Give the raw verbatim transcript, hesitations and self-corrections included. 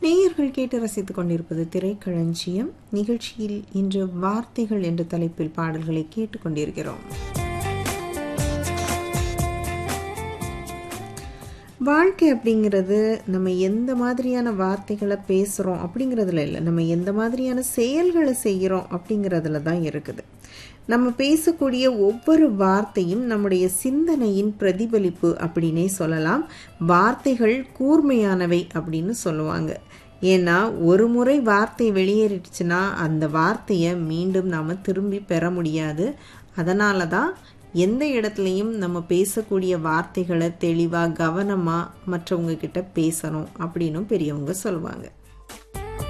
நேயர்கள் கேட்டு ரசித்துக் கொண்டிருப்பது திரைக்களஞ்சியம் நிகழ்ச்சியில். இன்று வார்த்தைகள் என்ற தலைப்பில் பாடல்களை கேட்டுக்கொண்டிருக்கிறோம். வாழ்க்கை அப்படிங்கிறது நம்ம எந்த மாதிரியான வார்த்தைகளை பேசுகிறோம் அப்படிங்கிறதுல இல்லை, நம்ம எந்த மாதிரியான செயல்களை செய்கிறோம் அப்படிங்கிறதுல தான் இருக்குது. நம்ம பேசக்கூடிய ஒவ்வொரு வார்த்தையும் நம்முடைய சிந்தனையின் பிரதிபலிப்பு அப்படின்னே சொல்லலாம். வார்த்தைகள் கூர்மையானவை அப்படின்னு சொல்லுவாங்க. ஏன்னா ஒரு முறை வார்த்தை வெளியேறிடுச்சுன்னா அந்த வார்த்தையை மீண்டும் நாம் திரும்பி பெற முடியாது. அதனால தான் எந்த இடத்துலையும் நம்ம பேசக்கூடிய வார்த்தைகளை தெளிவாக கவனமாக மற்றவங்க கிட்ட பேசணும் அப்படின்னு பெரியவங்க சொல்லுவாங்க.